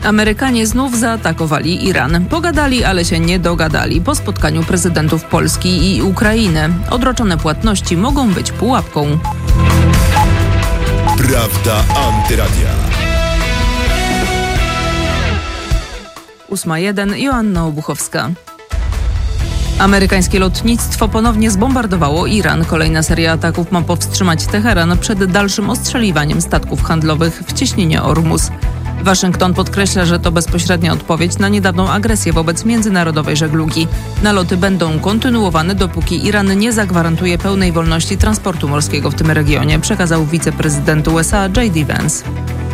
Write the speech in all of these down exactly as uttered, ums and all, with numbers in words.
Amerykanie znów zaatakowali Iran. Pogadali, ale się nie dogadali po spotkaniu prezydentów Polski i Ukrainy. Odroczone płatności mogą być pułapką. Prawda Antyradia. ósma jeden, Joanna Obuchowska. Amerykańskie lotnictwo ponownie zbombardowało Iran. Kolejna seria ataków ma powstrzymać Teheran przed dalszym ostrzeliwaniem statków handlowych w cieśninie Ormus. Waszyngton podkreśla, że to bezpośrednia odpowiedź na niedawną agresję wobec międzynarodowej żeglugi. Naloty będą kontynuowane, dopóki Iran nie zagwarantuje pełnej wolności transportu morskiego w tym regionie, przekazał wiceprezydent U S A J D Vance.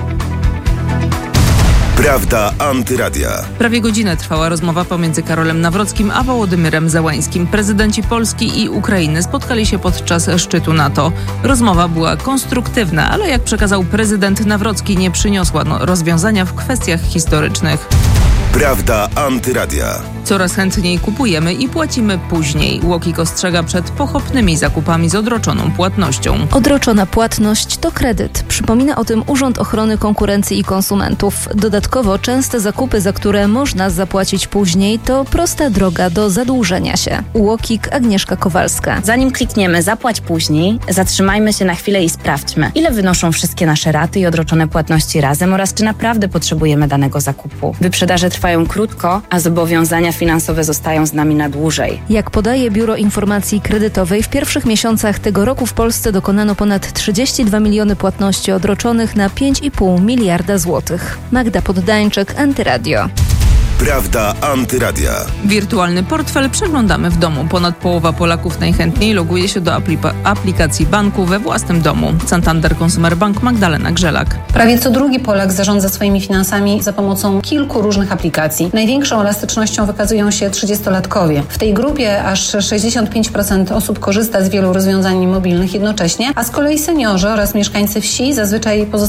Prawda Antyradia. Prawie godzinę trwała rozmowa pomiędzy Karolem Nawrockim a Wołodymyrem Zełańskim. Prezydenci Polski i Ukrainy spotkali się podczas szczytu NATO. Rozmowa była konstruktywna, ale jak przekazał prezydent Nawrocki, nie przyniosła no, rozwiązania w kwestiach historycznych. Prawda Antyradia. Coraz chętniej kupujemy i płacimy później. UOKiK ostrzega przed pochopnymi zakupami z odroczoną płatnością. Odroczona płatność to kredyt. Przypomina o tym Urząd Ochrony Konkurencji i Konsumentów. Dodatkowo częste zakupy, za które można zapłacić później, to prosta droga do zadłużenia się. UOKiK, Agnieszka Kowalska. Zanim klikniemy zapłać później, zatrzymajmy się na chwilę i sprawdźmy, ile wynoszą wszystkie nasze raty i odroczone płatności razem oraz czy naprawdę potrzebujemy danego zakupu. Wyprzedaże trwają krótko, a zobowiązania finansowe zostają z nami na dłużej. Jak podaje Biuro Informacji Kredytowej, w pierwszych miesiącach tego roku w Polsce dokonano ponad trzydzieści dwa miliony płatności odroczonych na pięć i pół miliarda złotych. Magda Poddańczyk, Antyradio. Prawda Antyradia. Wirtualny portfel przeglądamy w domu. Ponad połowa Polaków najchętniej loguje się do apli- aplikacji banku we własnym domu. Santander Consumer Bank, Magdalena Grzelak. Prawie co drugi Polak zarządza swoimi finansami za pomocą kilku różnych aplikacji. Największą elastycznością wykazują się trzydziestolatkowie. W tej grupie aż sześćdziesiąt pięć procent osób korzysta z wielu rozwiązań mobilnych jednocześnie, a z kolei seniorzy oraz mieszkańcy wsi zazwyczaj pozostają